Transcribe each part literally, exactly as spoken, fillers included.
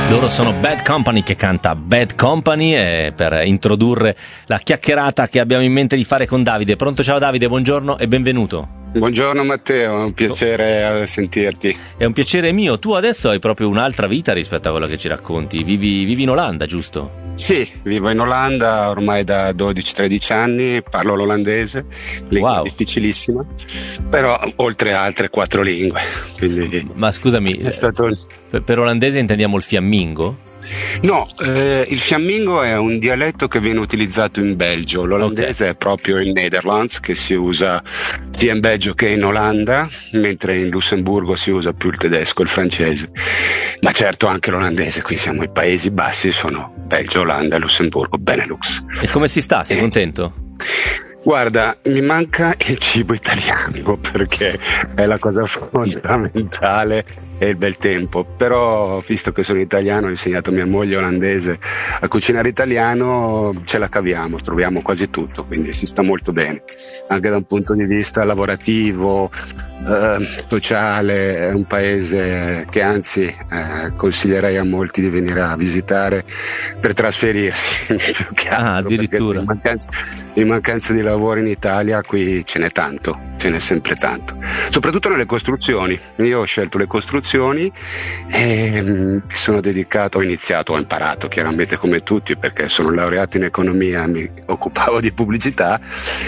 Loro sono Bad Company, che canta Bad Company, e per introdurre la chiacchierata che abbiamo in mente di fare con Davide. Pronto? Ciao Davide, buongiorno e benvenuto. Buongiorno Matteo, è un piacere sentirti. È un piacere mio. Tu adesso hai proprio un'altra vita rispetto a quello che ci racconti. Vivi, vivi in Olanda, giusto? Sì, vivo in Olanda ormai da dodici tredici anni, parlo l'olandese, lingua Wow. difficilissima, però oltre a altre quattro lingue. Quindi Ma scusami, è stato... per, per olandese intendiamo il fiammingo? No, eh, il fiammingo è un dialetto che viene utilizzato in Belgio, l'olandese Okay. è proprio il Netherlands, che si usa sia in Belgio che in Olanda, mentre in Lussemburgo si usa più il tedesco, il francese, ma certo anche l'olandese. Qui siamo i Paesi Bassi, sono Belgio, Olanda, Lussemburgo, Benelux. E come si sta? Sei Eh. contento? Guarda, mi manca il cibo italiano perché è la cosa fondamentale e il bel tempo, però visto che sono italiano ho insegnato a mia moglie olandese a cucinare italiano, ce la caviamo, troviamo quasi tutto, quindi si sta molto bene, anche da un punto di vista lavorativo, eh, sociale. È un paese che anzi eh, consiglierei a molti di venire a visitare per trasferirsi più che altro, Ah, addirittura. perché in mancanza, in mancanza di lavoro in Italia qui ce n'è tanto, ce n'è sempre tanto, soprattutto nelle costruzioni. Io ho scelto le costruzioni e mi sono dedicato, ho iniziato, ho imparato chiaramente come tutti, perché sono laureato in economia, mi occupavo di pubblicità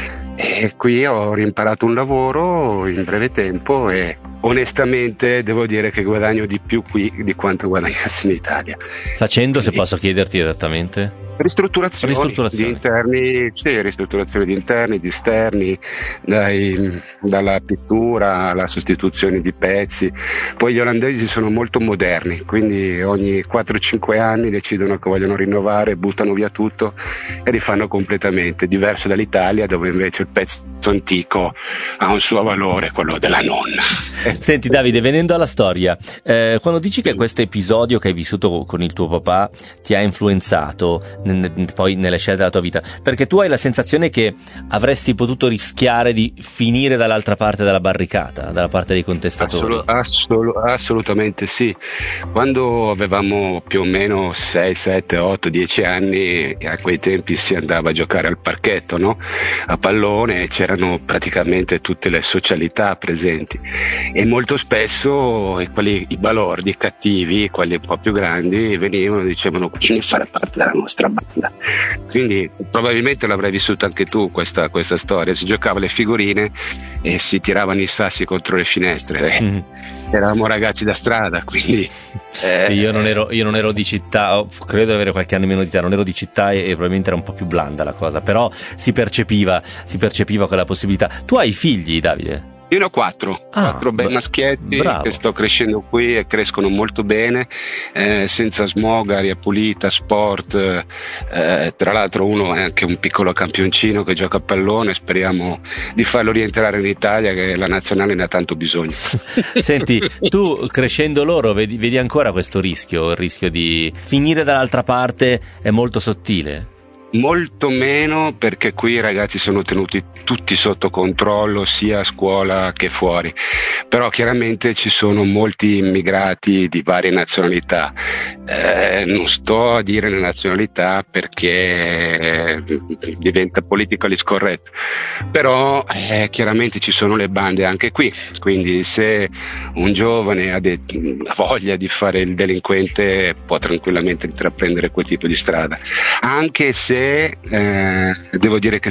e qui ho rimparato un lavoro in breve tempo e onestamente devo dire che guadagno di più qui di quanto guadagnassi in Italia. Facendo, se Quindi- posso chiederti esattamente? Ristrutturazioni, Ristrutturazioni. di interni, sì, ristrutturazioni di interni, di esterni, dai- dalla pittura alla sostituzione di pezzi. Poi gli olandesi sono molto moderni, quindi ogni quattro cinque anni decidono che vogliono rinnovare, buttano via tutto e rifanno completamente, diverso dall'Italia dove invece il pezzo antico ha un suo valore, quello della nonna. Senti Davide, venendo alla storia, eh, quando dici che questo episodio che hai vissuto con il tuo papà ti ha influenzato n- n- poi nelle scelte della tua vita, perché tu hai la sensazione che avresti potuto rischiare di finire dall'altra parte della barricata, dalla parte dei contestatori. Assolu- assolu- assolutamente sì. Quando avevamo più o meno sei, sette, otto, dieci anni, a quei tempi si andava a giocare al parchetto, no? A pallone, c'erano praticamente tutte le socialità presenti e molto spesso i, quelli, i balordi, i cattivi, quelli un po' più grandi, venivano e dicevano: vieni a fare parte della nostra banda. Quindi probabilmente l'avrai vissuta anche tu questa, questa storia. Si giocava alle figurine e si tiravano i sassi contro le finestre. Mm. Eravamo ragazzi da strada, quindi eh, Sì, io non ero, io non ero di città, oh, credo di avere qualche anno meno di te, non ero di città e, e probabilmente era un po' più blanda la cosa, però si percepiva, si percepiva quella possibilità. Tu hai figli, Davide? io ne ho quattro, Ah, quattro bei bra- maschietti bravo. che sto crescendo qui e crescono molto bene, eh, senza smog, aria pulita, sport. Eh, tra l'altro uno è anche un piccolo campioncino che gioca a pallone, speriamo di farlo rientrare in Italia, che la nazionale ne ha tanto bisogno. Senti, tu crescendo loro vedi, vedi ancora questo rischio, il rischio di finire dall'altra parte è molto sottile? Molto meno, perché qui i ragazzi sono tenuti tutti sotto controllo sia a scuola che fuori, però chiaramente ci sono molti immigrati di varie nazionalità. Eh, non sto a dire le nazionalità perché eh, diventa politically scorretto, però eh, chiaramente ci sono le bande anche qui, quindi se un giovane ha, de- ha voglia di fare il delinquente può tranquillamente intraprendere quel tipo di strada, anche se Eh, devo dire che